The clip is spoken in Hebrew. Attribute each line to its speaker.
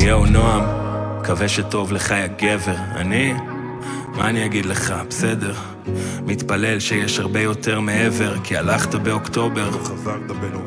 Speaker 1: יאו נועם, מקווה שטוב לך יא גבר. מה אני אגיד לך, בסדר, מתפלל שיש הרבה יותר מעבר, כי הלכת באוקטובר